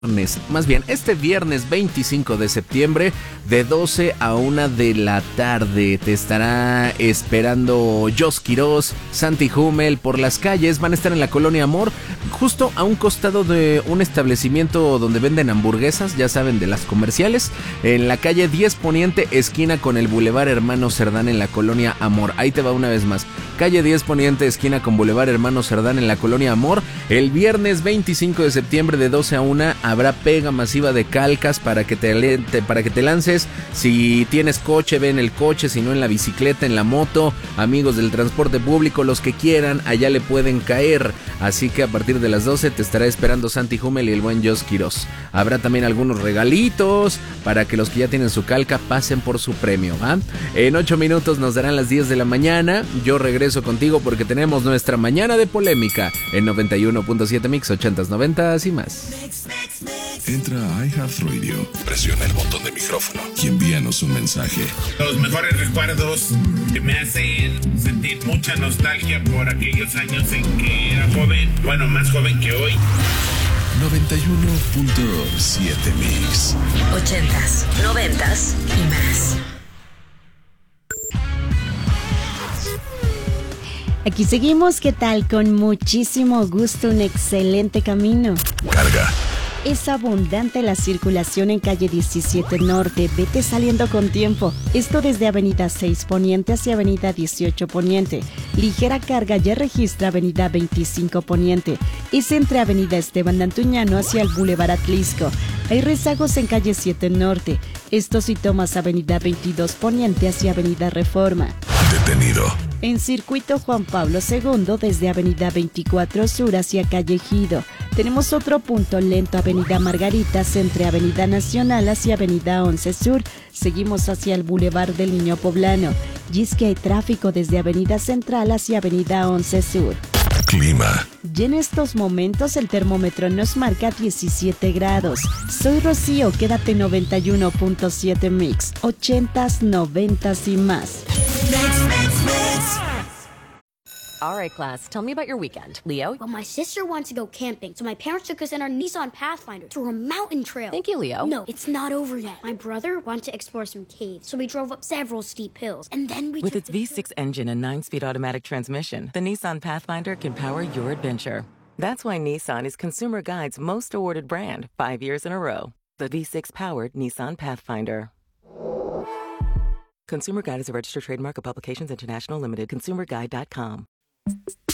Más bien, este viernes 25 de septiembre, de 12 a 1 de la tarde, te estará esperando Jos Quirós, Santi Hummel por las calles. Van a estar en la Colonia Amor, justo a un costado de un establecimiento donde venden hamburguesas, ya saben, de las comerciales, en la calle 10 Poniente, esquina con el Boulevard Hermano Cerdán en la Colonia Amor. Ahí te va una vez más, calle 10 Poniente, esquina con Boulevard Hermano Cerdán en la Colonia Amor. El viernes 25 de septiembre de 12 a 1 habrá pega masiva de calcas para que te lances. Si tienes coche, ve en el coche, si no en la bicicleta, en la moto. Amigos del transporte público, los que quieran, allá le pueden caer. Así que a partir de las 12 te estará esperando Santi Hummel y el buen Jos Quirós. Habrá también algunos regalitos para que los que ya tienen su calca pasen por su premio, ¿va? En 8 minutos nos darán las 10 de la mañana. Yo regreso contigo porque tenemos nuestra mañana de polémica en 91.7 Mix, 80s, 90s y más. Entra a iHeartRadio, presiona el botón de micrófono y envíanos un mensaje. Los mejores recuerdos que me hacen sentir mucha nostalgia por aquellos años en que era joven, bueno, más joven que hoy. 91.7 Mix. 80s, 90s y más. Aquí seguimos, ¿qué tal? Con muchísimo gusto, un excelente camino. Carga. Es abundante la circulación en calle 17 Norte, vete saliendo con tiempo. Esto desde avenida 6 Poniente hacia avenida 18 Poniente. Ligera carga ya registra avenida 25 Poniente. Es entre avenida Esteban Antuñano hacia el Boulevard Atlisco. Hay rezagos en calle 7 Norte. Esto si tomas avenida 22 Poniente hacia avenida Reforma. Detenido. En circuito Juan Pablo II desde avenida 24 Sur hacia calle Ejido. Tenemos otro punto lento, avenida Margaritas entre avenida Nacional hacia avenida 11 Sur. Seguimos hacia el Boulevard del Niño Poblano. Y es que hay tráfico desde avenida Central hacia avenida 11 Sur. Clima. Y en estos momentos el termómetro nos marca 17 grados. Soy Rocío, quédate 91.7 Mix, 80s, 90s y más. All right, class, tell me about your weekend. Leo? Well, my sister wanted to go camping, so my parents took us in our Nissan Pathfinder to a mountain trail. Thank you, Leo. No, it's not over yet. My brother wanted to explore some caves, so we drove up several steep hills, and then we With its V6 engine and 9-speed automatic transmission, the Nissan Pathfinder can power your adventure. That's why Nissan is Consumer Guide's most awarded brand 5 years in a row. The V6-powered Nissan Pathfinder. Consumer Guide is a registered trademark of Publications International Limited. ConsumerGuide.com.